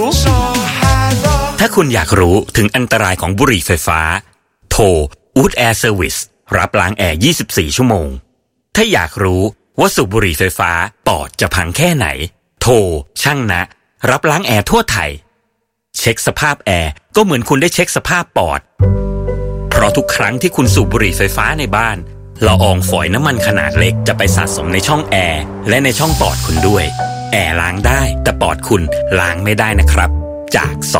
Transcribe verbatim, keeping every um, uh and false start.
ถ้าคุณอยากรู้ถึงอันตรายของบุหรี่ไฟฟ้าโทร Wood Air Service รับล้างแอร์ยี่สิบสี่ชั่วโมงถ้าอยากรู้ว่าสูบบุหรี่ไฟฟ้าปอดจะพังแค่ไหนโทรช่างนะรับล้างแอร์ทั่วไทยเช็คสภาพแอร์ก็เหมือนคุณได้เช็คสภาพปอดเพราะทุกครั้งที่คุณสูบบุหรี่ไฟฟ้าในบ้านละอองฝอยน้ำมันขนาดเล็กจะไปสะสมในช่องแอร์และในช่องปอดคุณด้วยแอร์ล้างได้แต่ปอดคุณล้างไม่ได้นะครับจากส